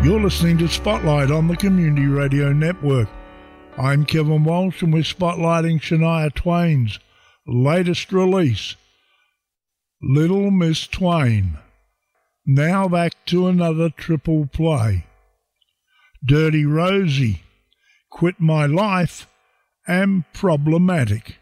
You're listening to Spotlight on the Community Radio Network. I'm Kevin Walsh, and we're spotlighting Shania Twain's latest release, Little Miss Twain. Now back to another triple play. Dirty Rosie, Quit My Life, and Problematic.